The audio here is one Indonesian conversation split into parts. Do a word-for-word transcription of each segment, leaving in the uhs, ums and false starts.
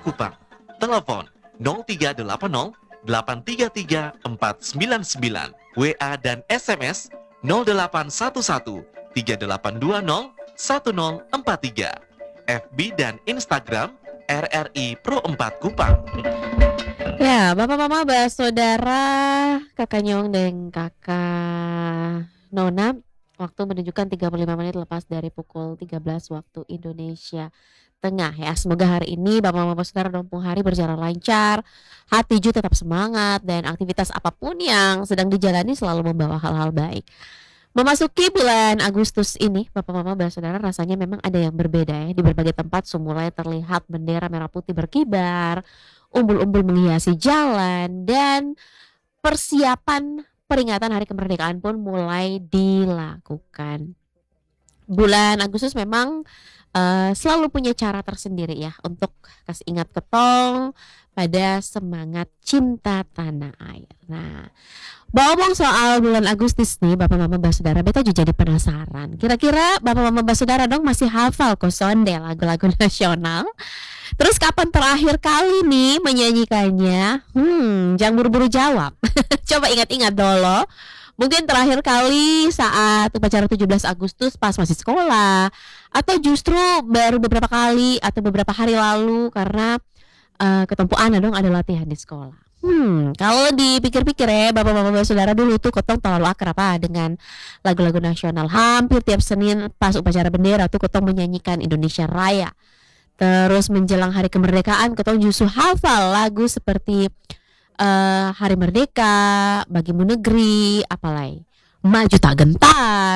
Kupang. Telepon nol tiga delapan nol delapan tiga tiga empat sembilan sembilan. W A dan S M S nol delapan satu satu tiga delapan dua nol satu nol empat tiga. F B dan Instagram R R I Pro empat Kupang. Ya, Bapak Mama, Mbak Saudara, Kakak Nyong dan Kakak Nona, waktu menunjukkan tiga puluh lima menit lepas dari pukul tiga belas waktu Indonesia Tengah ya. Semoga hari ini Bapak Mama Mbak Saudara Dompung Hari berjalan lancar, hati Ju tetap semangat, dan aktivitas apapun yang sedang dijalani selalu membawa hal-hal baik. Memasuki bulan Agustus ini, Bapak Mama Mbak Saudara, rasanya memang ada yang berbeda ya. Di berbagai tempat semulai terlihat bendera merah putih berkibar, umbul-umbul menghiasi jalan, dan persiapan peringatan Hari Kemerdekaan pun mulai dilakukan. Bulan Agustus memang uh, selalu punya cara tersendiri ya untuk kasih ingat ketong pada semangat cinta tanah air. Nah, ngomong soal bulan Agustus nih, Bapak Mama Mbak Saudara, beta juga jadi penasaran. Kira-kira Bapak Mama Mbak Saudara dong masih hafal kok sonde lagu-lagu nasional? Terus kapan terakhir kali nih menyanyikannya? Hmm, jangan buru-buru jawab. Coba ingat-ingat dulu. Mungkin terakhir kali saat upacara tujuh belas Agustus pas masih sekolah, atau justru baru beberapa kali atau beberapa hari lalu karena uh, ketempuan dong ada latihan di sekolah. Hmm, kalau dipikir-pikir ya, Bapak-bapak Saudara, dulu tuh ketong terlalu akrab ah dengan lagu-lagu nasional. Hampir tiap Senin pas upacara bendera tuh ketong menyanyikan Indonesia Raya. Terus menjelang Hari Kemerdekaan, ketong justru hafal lagu seperti uh, Hari Merdeka, Bagimu Negeri, apalagi Maju Tak Gentar,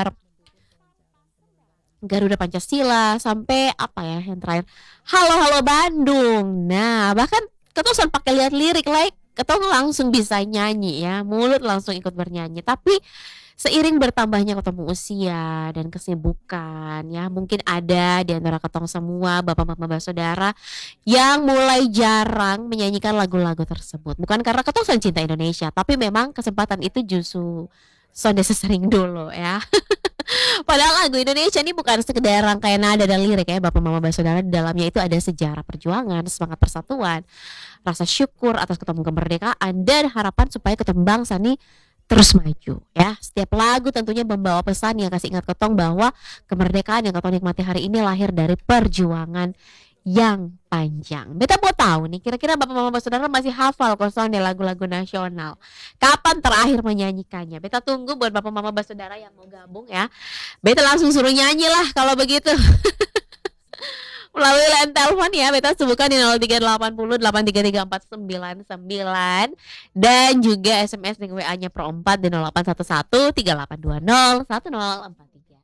Garuda Pancasila, sampai apa ya yang terakhir, Halo Halo Bandung. Nah, bahkan ketong sampai pakai lihat lirik, like ketong langsung bisa nyanyi ya, mulut langsung ikut bernyanyi. Tapi seiring bertambahnya ketemu usia dan kesibukan ya, mungkin ada di antara ketong semua Bapak Mama Mbak Saudara yang mulai jarang menyanyikan lagu-lagu tersebut. Bukan karena ketong sang cinta Indonesia, tapi memang kesempatan itu justru sonde sesering dulu ya. Padahal lagu Indonesia ini bukan sekedar rangkaian nada dan lirik ya, Bapak Mama Mbak Saudara. Di dalamnya itu ada sejarah perjuangan, semangat persatuan, rasa syukur atas ketemu kemerdekaan, dan harapan supaya ketemu bangsa nih terus maju ya. Setiap lagu tentunya membawa pesan yang kasih ingat ketong bahwa kemerdekaan yang ketong nikmati hari ini lahir dari perjuangan yang panjang. Beta mau tahu nih, kira-kira Bapak Mama Saudara masih hafal kosong deh lagu-lagu nasional? Kapan terakhir menyanyikannya? Beta tunggu buat Bapak Mama Saudara yang mau gabung ya. Beta langsung suruh nyanyi lah kalau begitu. Melalui line telepon ya, beta sebutkan di nol tiga delapan nol delapan tiga tiga empat sembilan sembilan, dan juga S M S dengan W A-nya Pro empat di nol delapan satu satu tiga delapan dua nol satu nol empat tiga.